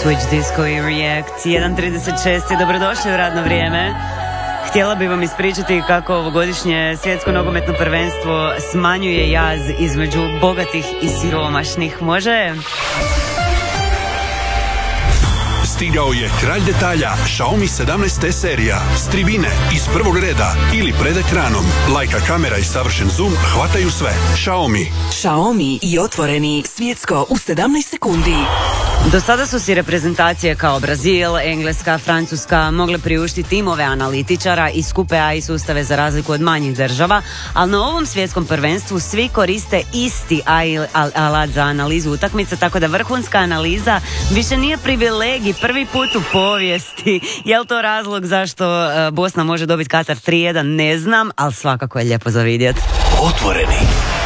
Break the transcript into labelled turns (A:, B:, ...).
A: Switch Disco i React 1.36 je dobrodošli u radno vrijeme. Htjela bi vam ispričati kako ovogodišnje svjetsko nogometno prvenstvo smanjuje jaz između bogatih i siromašnih. Može?
B: Stigao je kralj detalja, Xiaomi 17T serija, s tribine, iz prvog reda ili pred ekranom. Lajka kamera i savršen zoom hvataju sve. Xiaomi
C: i otvoreni svjetsko u 17 sekundi.
A: Do sada su si reprezentacije kao Brazil, Engleska, Francuska mogle priuštiti timove analitičara i skupe AI sustave za razliku od manjih država, ali na ovom svjetskom prvenstvu svi koriste isti AI alat za analizu utakmice, tako da vrhunska analiza više nije privilegij prvi put u povijesti. Je li to razlog zašto Bosna može dobiti Katar 3-1? Ne znam, ali svakako je lijepo za vidjeti.
B: Otvoreni.